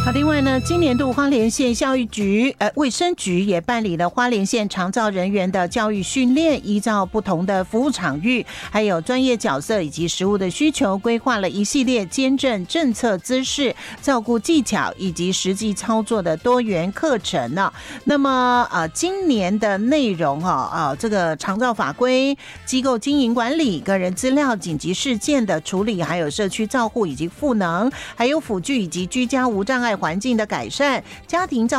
好，另外呢，今年度花莲县教育局卫生局也办理了花莲县长照人员的教育训练，依照不同的服务场域还有专业角色以及实务的需求，规划了一系列兼正政策知识、照顾技巧以及实际操作的多元课程呢。那么今年的内容这个长照法规、机构经营管理、个人资料、紧急事件的处理，还有社区照护以及赋能，还有辅具以及居家无障碍环境的改善、家庭照